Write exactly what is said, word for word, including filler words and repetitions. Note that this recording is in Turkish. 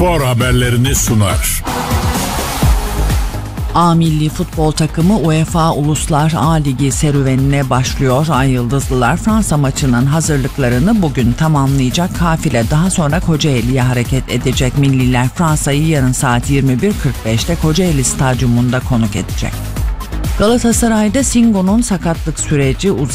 spor haberlerini sunar. A milli futbol takımı UEFA Uluslar A Ligi serüvenine başlıyor. Ay Yıldızlılar Fransa maçının hazırlıklarını bugün tamamlayacak. Kafile daha sonra Kocaeli'ye hareket edecek. Milliler Fransa'yı yarın saat yirmi bir kırk beşte Kocaeli Stadyumunda konuk edecek. Galatasaray'da Singo'nun sakatlık süreci uzadı.